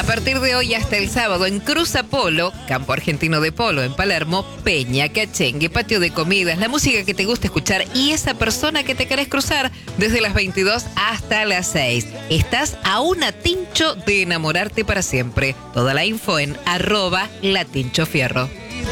partir de hoy hasta el sábado en Cruz Apolo, Campo Argentino de Polo en Palermo, peña, cachengue, patio de comidas, la música que te gusta escuchar y esa persona que te querés cruzar desde las 22 hasta las 6. Estás a una tincho de enamorarte para siempre. Toda la info en @latinchofierro.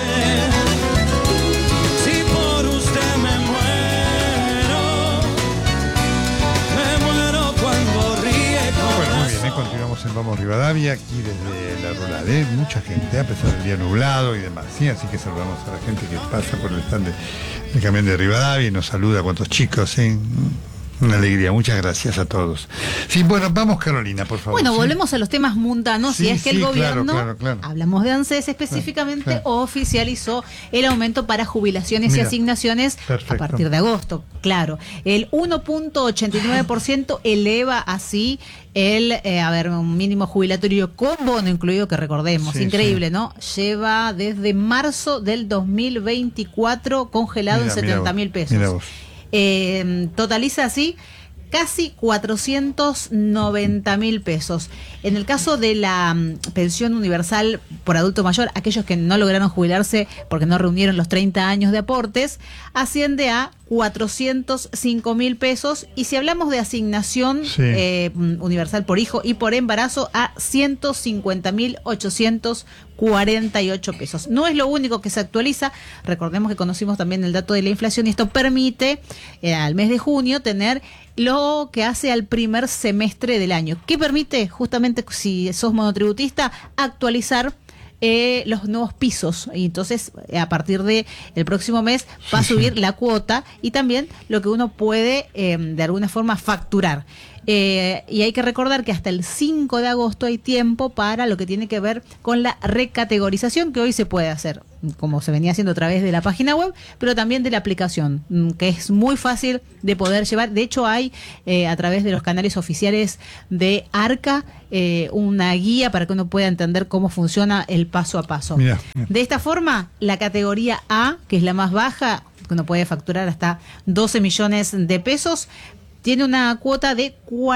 Continuamos en Vamos Rivadavia, aquí desde la Rural, mucha gente, a pesar del día nublado y demás, ¿sí? Así que saludamos a la gente que pasa por el stand del camión de Rivadavia y nos saluda a cuantos chicos, ¿sí? Una alegría, muchas gracias a todos. Sí, bueno, vamos Carolina, por favor. Bueno, ¿sí? Volvemos a los temas mundanos, Sí, y es que el gobierno, claro. hablamos de ANSES específicamente, oficializó el aumento para jubilaciones y asignaciones a partir de agosto, claro. El 1.89% eleva así el, un mínimo jubilatorio con bono incluido, que recordemos, increíble, ¿no? Lleva desde marzo del 2024 congelado en 70.000 pesos. Mira vos. Totaliza así casi 490.000 pesos. En el caso de la pensión universal por adulto mayor, aquellos que no lograron jubilarse porque no reunieron los 30 años de aportes, asciende a 405.000 pesos. Y si hablamos de asignación universal por hijo y por embarazo, a 150.848 pesos. No es lo único que se actualiza. Recordemos que conocimos también el dato de la inflación y esto permite al mes de junio tener lo que hace al primer semestre del año. ¿Qué permite? Justamente, si sos monotributista, actualizar los nuevos pisos, y entonces a partir de el próximo mes va a subir la cuota y también lo que uno puede de alguna forma facturar. Y hay que recordar que hasta el 5 de agosto hay tiempo para lo que tiene que ver con la recategorización, que hoy se puede hacer, como se venía haciendo a través de la página web, pero también de la aplicación, que es muy fácil de poder llevar. De hecho, hay a través de los canales oficiales de ARCA una guía para que uno pueda entender cómo funciona el paso a paso. Mira. De esta forma, la categoría A, que es la más baja, que uno puede facturar hasta 12 millones de pesos, tiene una cuota de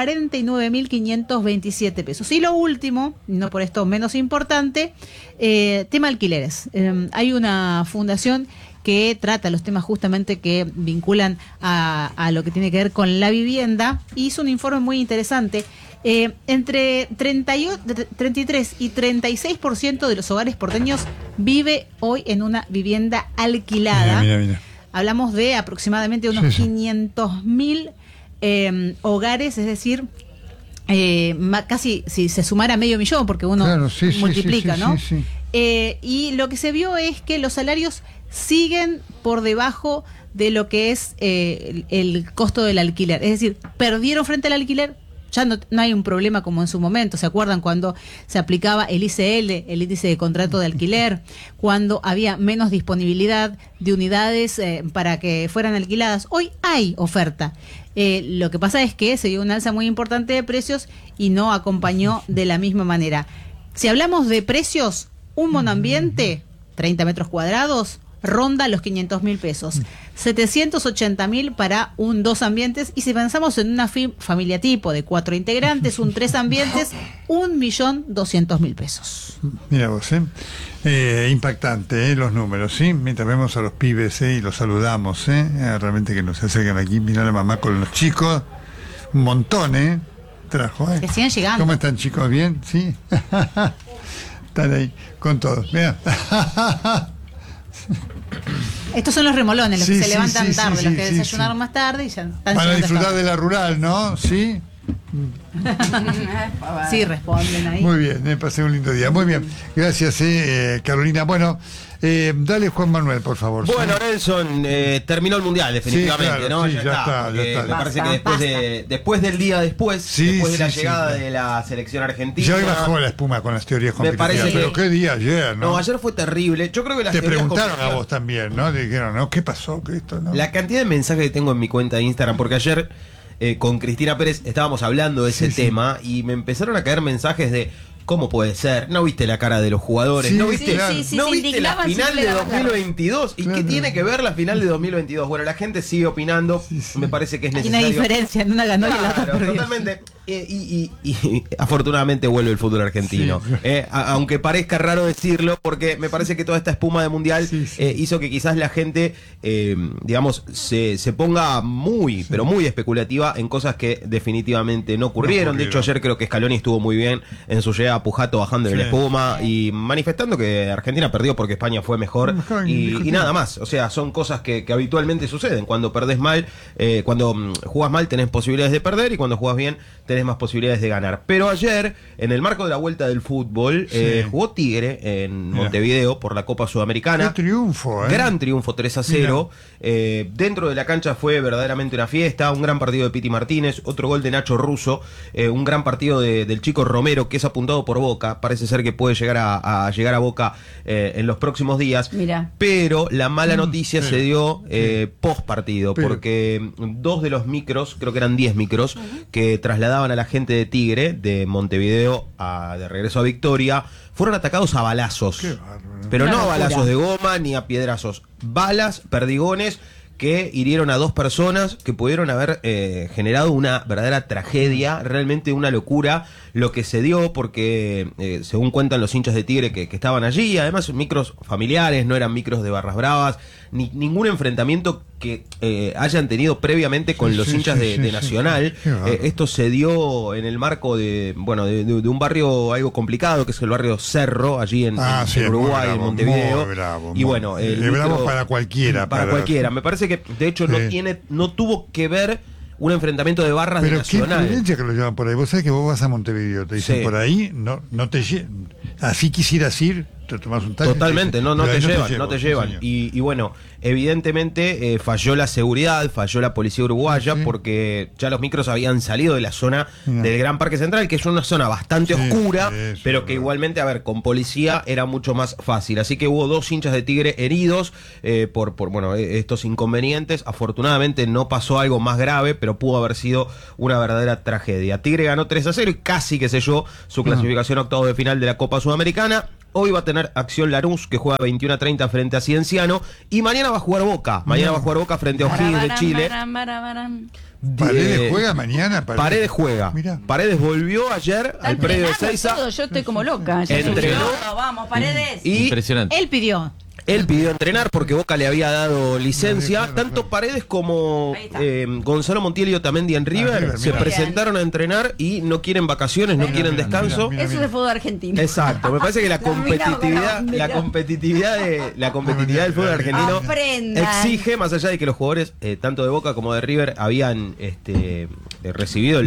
49.527 pesos. Y lo último, no por esto menos importante, tema alquileres. Hay una fundación que trata los temas justamente que vinculan a lo que tiene que ver con la vivienda, y hizo un informe muy interesante. Entre 33 y 36% de los hogares porteños vive hoy en una vivienda alquilada. Mira. Hablamos de aproximadamente unos 500.000 hogares, es decir, casi si se sumara medio millón, porque uno multiplica, ¿no? Y lo que se vio es que los salarios siguen por debajo de lo que es el costo del alquiler. Es decir, perdieron frente al alquiler. Ya no hay un problema como en su momento. ¿Se acuerdan cuando se aplicaba el ICL, el índice de contrato de alquiler? Cuando había menos disponibilidad de unidades para que fueran alquiladas. Hoy hay oferta. Lo que pasa es que se dio una alza muy importante de precios y no acompañó de la misma manera. Si hablamos de precios, un monoambiente, 30 metros cuadrados, ronda los 500.000 pesos. 780.000 para un 2 ambientes. Y si pensamos en una familia tipo de 4 integrantes, un 3 ambientes, 1.200.000 pesos. Mira vos, impactante, los números, ¿sí? Mientras vemos a los pibes, y los saludamos, realmente que nos acercan aquí. Mira la mamá con los chicos, un montón, trajo, que siguen llegando. ¿Cómo están, chicos? ¿Bien? ¿Sí? Están ahí con todos, mira. Estos son los remolones, los que se levantan tarde, los que desayunaron más tarde y ya están. Van a disfrutar de la rural, ¿no? Sí. Sí, responden ahí. Muy bien, pasé un lindo día. Muy bien, gracias, Carolina. Bueno, dale, Juan Manuel, por favor. Bueno, Nelson, terminó el Mundial, definitivamente, claro, ¿no? Ya está. Me parece que después del día después de la llegada de la selección argentina. Ya hoy bajó la espuma con las teorías competitivas. Pero qué día ayer, ¿no? No, ayer fue terrible. Yo creo que las te preguntaron a vos también, ¿no? Te dijeron, ¿no? ¿Qué pasó? ¿Qué esto, no? La cantidad de mensajes que tengo en mi cuenta de Instagram, porque ayer con Cristina Pérez estábamos hablando de ese tema y me empezaron a caer mensajes de ¿cómo puede ser? ¿No viste la cara de los jugadores? ¿No viste, ¿no viste la final de 2022? ¿Y qué tiene que ver la final de 2022? Bueno, la gente sigue opinando. Me parece que es necesario. Hay una diferencia, en una ganó y la otra perdió. Totalmente. y afortunadamente vuelve el fútbol argentino. Sí. Aunque parezca raro decirlo, porque me parece que toda esta espuma de mundial hizo que quizás la gente, digamos, se ponga muy, pero muy especulativa en cosas que definitivamente no ocurrieron. De hecho, ayer creo que Scaloni estuvo muy bien en su llegada a Pujato bajando en la espuma y manifestando que Argentina perdió porque España fue mejor y nada más. O sea, son cosas que habitualmente suceden. Cuando perdés mal, cuando jugás mal tenés posibilidades de perder y cuando jugás bien tenés más posibilidades de ganar. Pero ayer, en el marco de la vuelta del fútbol, jugó Tigre en Montevideo por la Copa Sudamericana. ¡Qué triunfo! Gran triunfo, 3-0. Dentro de la cancha fue verdaderamente una fiesta, un gran partido de Piti Martínez, otro gol de Nacho Russo, un gran partido del chico Romero, que es apuntado por Boca. Parece ser que puede llegar a llegar a Boca en los próximos días. Mirá. Pero la mala noticia se dio post partido, porque 2 de los micros, creo que eran 10 micros, que trasladaban a la gente de Tigre, de Montevideo de regreso a Victoria, fueron atacados a balazos. Qué bárbaro. Pero no a balazos de goma ni a piedrazos. Balas, perdigones, que hirieron a 2 personas que pudieron haber generado una verdadera tragedia, realmente una locura lo que se dio, porque según cuentan los hinchas de Tigre que estaban allí, además micros familiares, no eran micros de barras bravas, ni ningún enfrentamiento que hayan tenido previamente con los hinchas de Nacional. Esto se dio en el marco de un barrio algo complicado, que es el barrio Cerro, allí en Uruguay, en Montevideo. Y bueno, bravo para cualquiera. Para cualquiera. Me parece que de hecho no tuvo que ver un enfrentamiento de barras de Nacional. Pero qué prudencia que lo llevan por ahí. Vos sabés que vos vas a Montevideo, te dicen por ahí, no te así quisieras ir, te tomás un taxi. Totalmente, no te llevan. Y bueno, evidentemente falló la seguridad, falló la policía uruguaya, porque ya los micros habían salido de la zona del Gran Parque Central, que es una zona bastante oscura, pero que igualmente, a ver, con policía era mucho más fácil. Así que hubo 2 hinchas de Tigre heridos por estos inconvenientes. Afortunadamente no pasó algo más grave, pero pudo haber sido una verdadera tragedia. Tigre ganó 3-0 y casi que selló su clasificación a octavos de final de la Copa Sudamericana. Hoy va a tener acción Lanús, que juega 21:30 frente a Cienciano. Y mañana va a jugar Boca. Mañana va a jugar Boca frente a O'Higgins de Chile. ¿Paredes juega mañana? Paredes juega. Mirá. Paredes volvió ayer al predio de Seiza. Yo estoy como loca. Entrenó. Vamos, Paredes. Impresionante. Él pidió entrenar porque Boca le había dado licencia. Tanto Paredes como Gonzalo Montiel y Otamendi en River se presentaron a entrenar y no quieren vacaciones, no quieren descanso. Eso es el fútbol argentino. Exacto. Me parece que la competitividad del fútbol argentino exige, más allá de que los jugadores tanto de Boca como de River habían recibido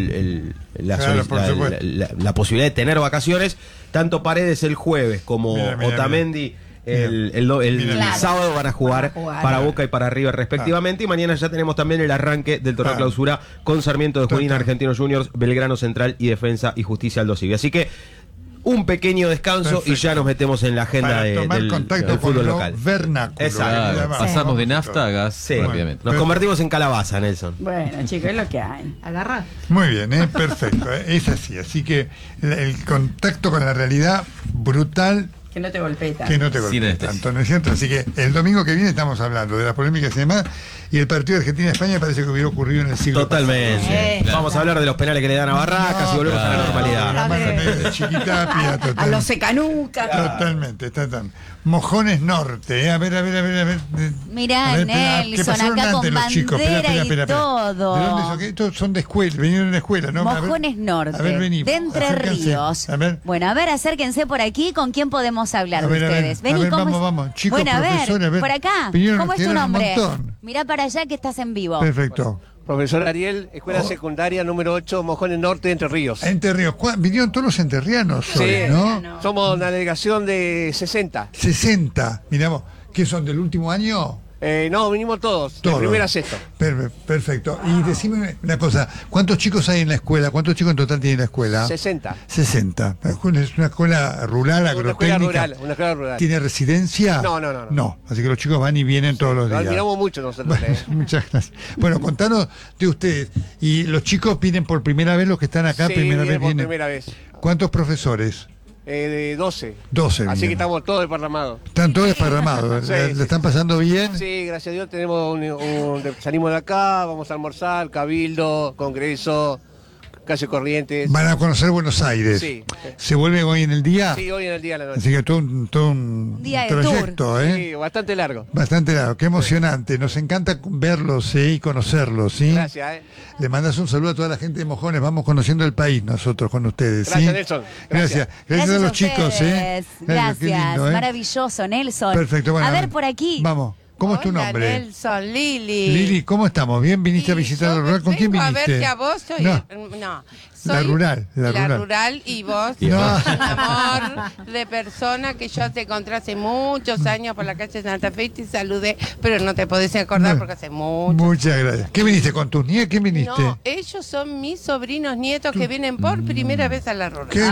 la posibilidad de tener vacaciones, tanto Paredes el jueves como Otamendi el sábado van a jugar para Boca y para River respectivamente, y mañana ya tenemos también el arranque del torneo clausura con Sarmiento de Junín, Argentinos Juniors, Belgrano Central y Defensa y Justicia Aldo Civi. Así que un pequeño descanso y ya nos metemos en la agenda del fútbol local. Vernáculo. Exacto. Pasamos de nafta a gas rápidamente. Nos convertimos en calabaza, Nelson. Bueno, chicos, es lo que hay. Agarra. Muy bien, perfecto. Es así. Así que el contacto con la realidad brutal. Que no te golpee tanto. Que no te golpee tanto, ¿no es cierto? Así que el domingo que viene estamos hablando de las polémicas y demás. Y el partido de Argentina-España parece que hubiera ocurrido en el siglo Totalmente. Vamos a hablar de los penales que le dan a Barracas y volvemos a la normalidad. Chiquitapia, total. A los secanucas. Totalmente. Mojones Norte. A ver. Mirá, Nelson, acá con bandera y todo. ¿De dónde son? Estos son de escuela, vinieron de escuela, ¿no? Mojones Norte, vení, de Entre Ríos. Bueno, a ver, acérquense por aquí, ¿con quién podemos hablar de ustedes? Vení, vamos. Chicos, bueno, a ver, por acá. ¿Cómo es tu nombre? Mirá para allá que estás en vivo. Perfecto. Profesor Ariel, Escuela Secundaria número 8, Mojones Norte, Entre Ríos. Entre Ríos. Vinieron todos los entrerrianos hoy, ¿no? Somos una delegación de 60. 60. Miramos, ¿qué son del último año? No, vinimos todos, de primera a sexto. Perfecto. Y decime una cosa, ¿cuántos chicos hay en la escuela? ¿Cuántos chicos en total tiene la escuela? 60. 60. ¿Es una escuela rural, agrotécnica? Una escuela rural. ¿Tiene residencia? No. Así que los chicos van y vienen todos los días. Lo admiramos mucho nosotros. Bueno, muchas gracias. Bueno, contanos de ustedes. ¿Y los chicos vienen por primera vez, los que están acá? Sí, primera vez. ¿Cuántos profesores? De 12. 12. Así que estamos todos desparramados. Están todos desparramados. ¿Le están pasando bien? Sí, gracias a Dios tenemos salimos de acá, vamos a almorzar, cabildo, congreso, calle Corrientes. Van a conocer Buenos Aires. Sí. ¿Se vuelve hoy en el día? Sí, hoy en el día de la noche. Así que todo un Día de trayecto, ¿eh? Sí, bastante largo. Bastante largo, qué emocionante. Nos encanta verlos, ¿sí? Y conocerlos, ¿sí? Gracias, Le mandas un saludo a toda la gente de Mojones. Vamos conociendo el país nosotros con ustedes, ¿sí? Gracias, Nelson. Gracias. Gracias a los chicos, ¿eh? Gracias. Qué lindo, ¿eh? Maravilloso, Nelson. Perfecto. Bueno, a ver, por aquí. Vamos. ¿Cómo es tu nombre? Nelson, Lili. Lili, ¿cómo estamos? ¿Bien? ¿Viniste a visitar la rural? ¿Con quién viniste? A ver que a vos soy... No. Soy La rural. La rural y vos No. sos un amor de persona que yo te encontré hace muchos años por la calle Santa Fe y te saludé, pero no te podés acordar No. porque hace mucho. Muchas gracias. ¿Qué viniste con tus nietos? ¿Quién viniste? No, ellos son mis sobrinos nietos que vienen por primera vez a la rural. ¡Qué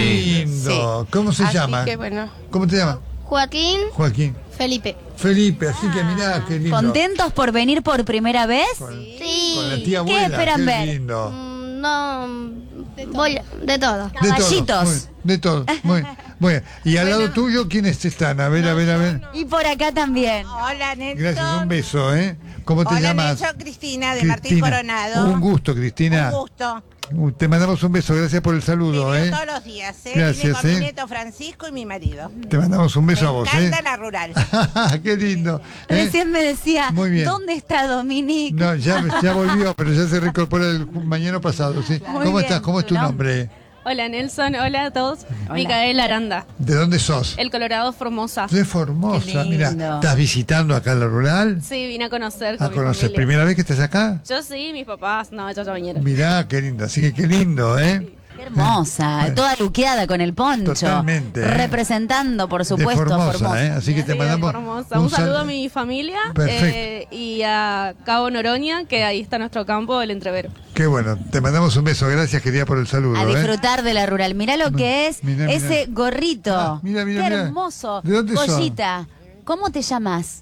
lindo! Sí. ¿Cómo se Así llama? que bueno. ¿Cómo te llamas? Joaquín, Joaquín. Felipe. Felipe, así que mirá, qué lindo. ¿Contentos por venir por primera vez? Sí. Con la tía abuela. ¿Qué esperan qué ver? lindo. No, voy de todo. De todo, Caballitos. muy- de todo. Muy bien. Y al lado tuyo, ¿quiénes están? A ver, a ver, a ver. Y por acá también. Hola, Nelson. Gracias, un beso, ¿eh? ¿Cómo te Hola, llamas? Nelson, Cristina, de Martín Coronado. Un gusto, Cristina. Un gusto. Te mandamos un beso, gracias por el saludo, Te veo ¿eh? todos los días, ¿eh? Gracias, Vine con mi ¿eh? nieto Francisco y mi marido. Te mandamos un beso a vos, Me ¿eh? encanta la rural. Qué lindo. ¿eh? Recién me decía, Muy bien. ¿dónde está Dominique? No, ya volvió, pero ya se reincorpora el mañana pasado, ¿sí? Muy ¿Cómo bien. estás? ¿Cómo es tu nombre? Hola Nelson, hola a todos. Micael Aranda, ¿De dónde sos? El Colorado Formosa. De Formosa, Qué mira. lindo. ¿Estás visitando acá la rural? Sí, vine a conocer ¿A con mi conocer? familia. ¿Primera vez que estás acá? Yo sí, mis papás, no, ellos ya vinieron. Mirá, qué lindo, así que qué lindo, ¿eh? Qué hermosa, Bueno. toda luqueada con el poncho. Totalmente, ¿eh? Representando, por supuesto, de Formosa, Formosa. ¿eh? Así que te Sí, mandamos Formosa. Un saludo a mi familia Perfecto. y a Cabo Noroña, que ahí está nuestro campo, el Entrevero. Qué bueno, te mandamos un beso, gracias querida por el saludo. A disfrutar de la rural. Mirá lo que es Mirá, mirá. ese gorrito. Ah, mirá, mirá, Qué mirá. hermoso. ¿De dónde sos? Goyita, ¿cómo te llamas?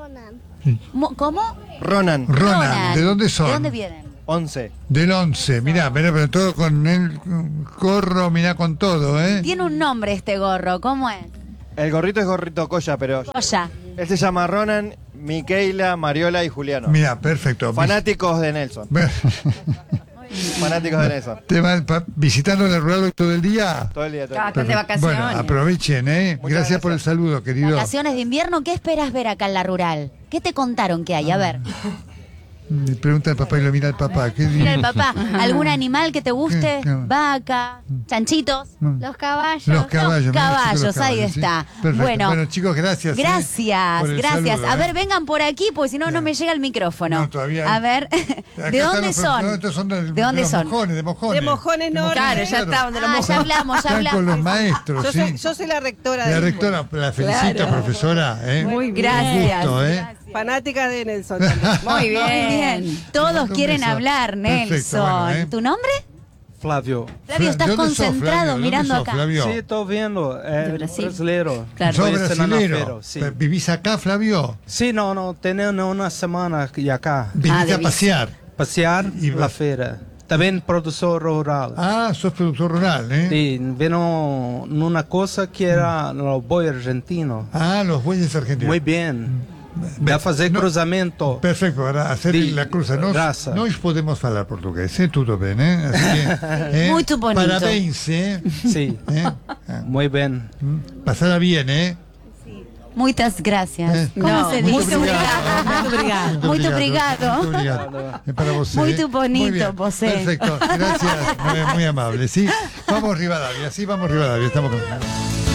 ¿Cómo? Ronan. Ronan, ¿de dónde son? ¿De dónde vienen? 11. Del 11, mirá, pero todo con el gorro, mirá con todo, ¿eh? Tiene un nombre este gorro, ¿cómo es? El gorrito es gorrito Coya, pero Coya. él se llama Ronan, Miquela, Mariola y Juliano. Mirá, perfecto. Fanáticos de Nelson. Fanáticos de Nelson. ¿Te van visitando la rural hoy todo el día? Todo el día. Todo el día. Están de vacaciones. Bueno, aprovechen, ¿eh? Gracias por el saludo, querido. Vacaciones de invierno, ¿qué esperas ver acá en la rural? ¿Qué te contaron que hay? A ver. Le pregunta al papá y lo mira el papá. ¿Qué Mira el papá, ¿algún animal que te guste? ¿Qué? Vaca, chanchitos. Los caballos. Los caballos. Los mira, caballos, los ahí caballos, ¿sí? está. Perfecto. Bueno, Chicos, gracias. Gracias, por el gracias. saludo, A ¿eh? ver, vengan por aquí, porque si no, no me llega el micrófono. No, todavía hay. A ver, Acá ¿de están dónde los son? no, estos son ¿De dónde los son? Mojones, de Mojones. De Mojones Norte. Claro, ya estamos de los Ah, ya Mojones. hablamos, ya Están hablamos. con los maestros, Yo sí. soy la rectora La de rectora, la felicito, Claro. profesora. ¿eh? Muy bien. Gracias. Un gusto, ¿eh? fanática de Nelson también. Muy bien. Todos Un quieren beso. hablar, Perfecto, Nelson. bueno, ¿eh? ¿Tu nombre? Flavio. Flavio, estás ¿De dónde sos, concentrado Flavio? ¿De mirando dónde sos, acá. Flavio? Sí, estoy viendo. De Brasil. Brasileiro. Claro. ¿Sos Estoy cenando brasilero? afuera, sí. ¿Vivís acá, Flavio? Sí, no, tengo una semana aquí acá. Viniste a pasear. Pasear Y la feira. También productor rural. Ah, sos productor rural, ¿eh? Sí, vino una cosa que era los bueyes argentinos. Ah, los bueyes argentinos. Muy bien. Vai fazer cruzamento. Perfecto, para hacer la cruza. raça. Nós podemos falar portugués, tudo bem, né? Así que, Muito bonito. Parabéns, ¿eh? Sí, muy bien. Pasará bien, ¿eh? Muchas gracias. ¿Cómo No, se muito dice? obrigado, muito obrigado. Muito obrigado. Muito obrigado. É para você. Muito bonito, Muy bien. você. Perfecto, gracias, muy amable. Sí, vamos Rivadavia, estamos con...